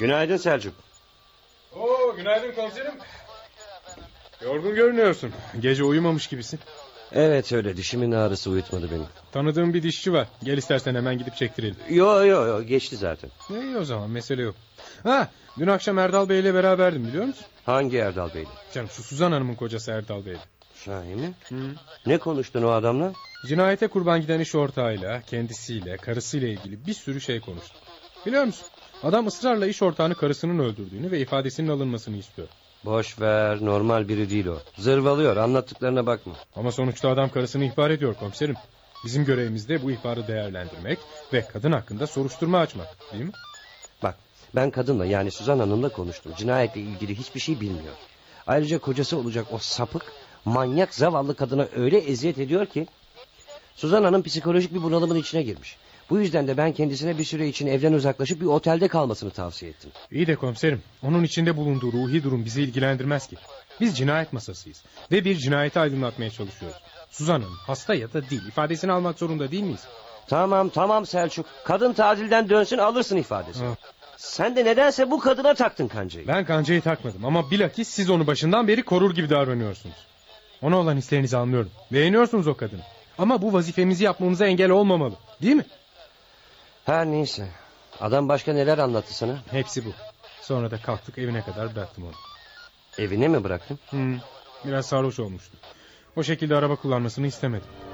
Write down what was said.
Günaydın Selçuk. Oo, günaydın komiserim. Yorgun görünüyorsun. Gece uyumamış gibisin. Evet öyle, dişimin ağrısı uyutmadı beni. Tanıdığım bir dişçi var. Gel istersen hemen gidip çektirelim. Yo geçti zaten. İyi o zaman, mesele yok. Dün akşam Erdal Bey ile beraberdim, biliyor musun? Hangi Erdal Bey'le? Canım, şu Suzan Hanım'ın kocası Erdal Bey'le. Sahi mi? Ne konuştun o adamla? Cinayete kurban giden iş ortağıyla, kendisiyle, karısıyla ilgili bir sürü şey konuştuk. Biliyor musun? Adam ısrarla iş ortağını karısının öldürdüğünü ve ifadesinin alınmasını istiyor. Boş ver, normal biri değil o. Zırvalıyor, anlattıklarına bakma. Ama sonuçta adam karısını ihbar ediyor komiserim. Bizim görevimiz de bu ihbarı değerlendirmek ve kadın hakkında soruşturma açmak, değil mi? Bak, ben kadınla, yani Suzan Hanım'la konuştum. Cinayetle ilgili hiçbir şey bilmiyor. Ayrıca kocası olacak o sapık, manyak, zavallı kadına öyle eziyet ediyor ki... Suzan Hanım psikolojik bir bunalımın içine girmiş. Bu yüzden de ben kendisine bir süre için evden uzaklaşıp bir otelde kalmasını tavsiye ettim. İyi de komiserim, onun içinde bulunduğu ruhi durum bizi ilgilendirmez ki. Biz cinayet masasıyız ve bir cinayeti aydınlatmaya çalışıyoruz. Suzan Hanım hasta ya da değil, ifadesini almak zorunda değil miyiz? Tamam Selçuk. Kadın tatilden dönsün, alırsın ifadesini. Ha. Sen de nedense bu kadına taktın kancayı. Ben kancayı takmadım ama bilakis siz onu başından beri korur gibi davranıyorsunuz. Ona olan hislerinizi anlıyorum. Beğeniyorsunuz o kadını. Ama bu vazifemizi yapmamıza engel olmamalı, değil mi? Her neyse. Adam başka neler anlattı sana? Hepsi bu. Sonra da kalktık, evine kadar bıraktım onu. Evine mi bıraktın? Biraz sarhoş olmuştu. O şekilde araba kullanmasını istemedim.